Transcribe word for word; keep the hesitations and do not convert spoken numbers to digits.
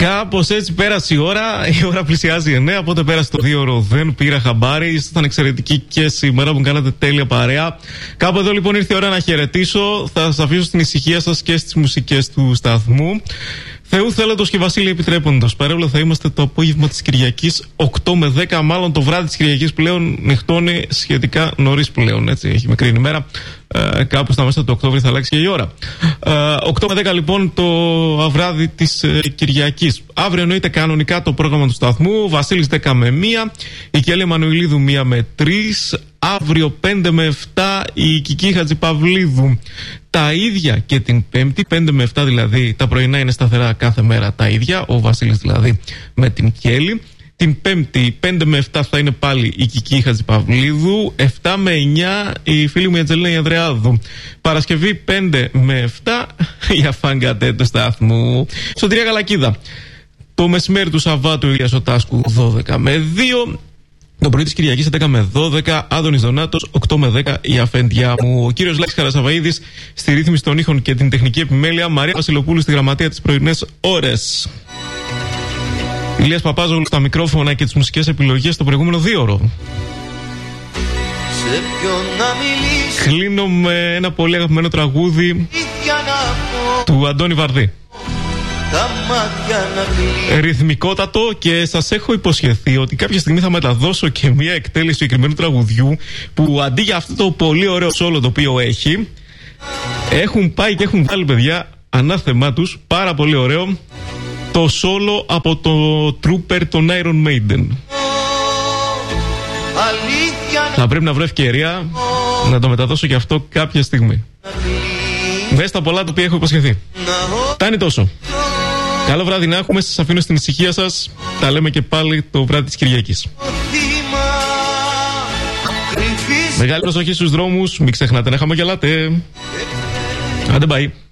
Κάπως έτσι πέρασε η ώρα. Η ώρα πλησιάζει εννέα, οπότε πέρασε το δύο ώρο. Δεν πήρα χαμπάρι. Ήταν εξαιρετική και σήμερα, μου κάνατε τέλεια παρέα. Κάπου εδώ λοιπόν ήρθε η ώρα να χαιρετήσω. Θα σας αφήσω στην ησυχία σας και στις μουσικές του σταθμού. Θεού θέλοντος και Βασίλη επιτρέποντος. Παρόλο θα είμαστε το απόγευμα της Κυριακής οκτώ με δέκα, μάλλον το βράδυ της Κυριακής πλέον νυχτώνει σχετικά νωρίς πλέον. Έτσι, έχει μικρή ημέρα. Ε, κάπου στα μέσα του Οκτώβρη θα αλλάξει και η ώρα. Ε, οκτώ με δέκα λοιπόν το βράδυ της ε, Κυριακής. Αύριο εννοείται κανονικά το πρόγραμμα του σταθμού. Βασίλης δέκα με μία, η Κιέλη Μανουηλίδου μία με τρεις. Αύριο πέντε με επτά η Κική Χατζηπαυλίδου. Τα ίδια και την Πέμπτη, πέντε με επτά δηλαδή, τα πρωινά είναι σταθερά κάθε μέρα τα ίδια. Ο Βασίλης δηλαδή με την Κιέλη. Την Πέμπτη, πέντε με επτά θα είναι πάλι η Κική Χατζηπαυλίδου. επτά με εννιά η φίλη μου η Αντζελίνα η Ανδρεάδου. Παρασκευή πέντε με επτά η Αφάγκατε του σταθμού. Σωτηρία Καλακίδα. Το μεσημέρι του Σαββάτου η Ηλίας Οτάσκου δώδεκα με δύο. Το πρωί της Κυριακής έντεκα με δώδεκα, Άδωνης Δονάτος οκτώ με δέκα η αφέντια μου. Ο κύριος Λάκης Χαρασαβαΐδης στη ρύθμιση των ήχων και την τεχνική επιμέλεια. Μαρία Βασιλοπούλου στη γραμματεία τις πρωινές ώρες. Ηλίας Παπάζογλου στα μικρόφωνα και τις μουσικές επιλογές στο προηγούμενο δύο ώρο. Κλείνω με ένα πολύ αγαπημένο τραγούδι του Αντώνη Βαρδί. Ρυθμικότατο, και σας έχω υποσχεθεί ότι κάποια στιγμή θα μεταδώσω και μια εκτέλεση συγκεκριμένου τραγουδιού που αντί για αυτό το πολύ ωραίο σόλο το οποίο έχει, έχουν πάει και έχουν βάλει, παιδιά, ανάθεμά τους, πάρα πολύ ωραίο, το σόλο από το Trooper των Iron Maiden. Θα πρέπει να βρω ευκαιρία να το μεταδώσω και αυτό κάποια στιγμή. Μέσα στα πολλά τα οποία έχω υποσχεθεί. Φτάνει τόσο. Καλό βράδυ να έχουμε, σας αφήνω στην ησυχία σας. Τα λέμε και πάλι το βράδυ της Κυριακής. Μεγάλη προσοχή στους δρόμους, μην ξεχνάτε να χαμογελάτε. Άντε bye.